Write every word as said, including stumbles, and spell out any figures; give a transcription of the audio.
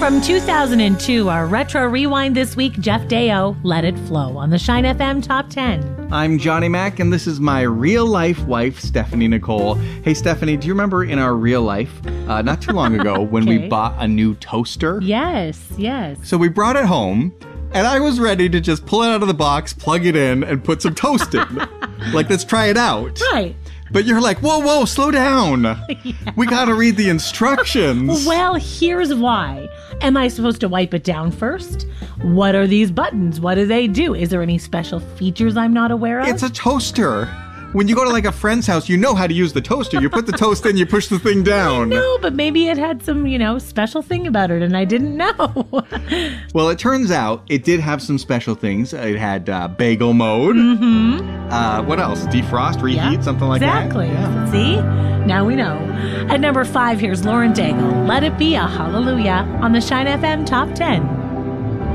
From two thousand two, our Retro Rewind this week, Jeff Deo, Let It Flow on the Shine F M Top ten. I'm Johnny Mac, and this is my real-life wife, Stephanie Nicole. Hey, Stephanie, do you remember in our real life, uh, not too long ago, when Okay. we bought a new toaster? Yes, yes. So we brought it home, and I was ready to just pull it out of the box, plug it in, and put some toast in. Like, let's try it out. Right. But you're like, whoa, whoa, slow down. Yeah. We gotta read the instructions. Well, here's why. Am I supposed to wipe it down first? What are these buttons? What do they do? Is there any special features I'm not aware of? It's a toaster. When you go to like a friend's house, you know how to use the toaster. You put the toast in, you push the thing down. No, but maybe it had some, you know, special thing about it and I didn't know. Well, it turns out it did have some special things. It had uh, bagel mode. Mm-hmm. Uh, what else? Defrost, reheat, Yeah, something like exactly. that. Exactly. See? Now we know. At number five, here's Lauren Daigle. Let It Be a Hallelujah on the Shine F M Top ten.